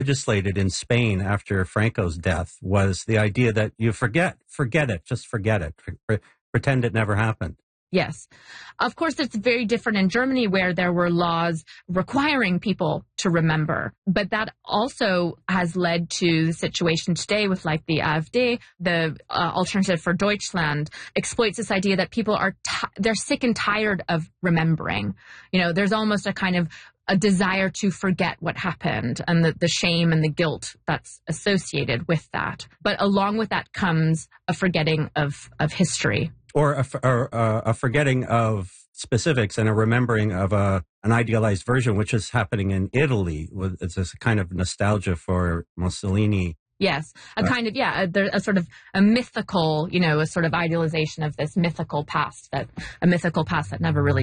legislated in Spain after Franco's death was the idea that you forget it, just forget it, pretend it never happened. Yes. Of course, it's very different in Germany where there were laws requiring people to remember. But that also has led to the situation today with like the AfD, the Alternative for Deutschland, exploits this idea that people are, they're sick and tired of remembering. You know, there's almost a kind of a desire to forget what happened and the shame and the guilt that's associated with that. But along with that comes a forgetting of history. Or a forgetting of specifics and a remembering of an idealized version, which is happening in Italy. It's a kind of nostalgia for Mussolini. Yes, a kind of, a sort of a mythical, a sort of idealization of this mythical past that never really